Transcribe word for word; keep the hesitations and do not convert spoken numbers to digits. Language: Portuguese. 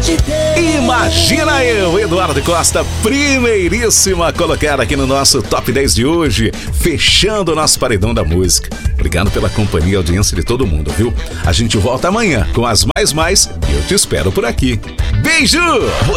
de Deus. Imagina eu, Eduardo Costa, primeiríssima colocada aqui no nosso Top dez de hoje, fechando o nosso paredão da música. Obrigado pela companhia e audiência de todo mundo, viu? A gente volta amanhã com as mais mais e eu te espero por aqui. Beijo!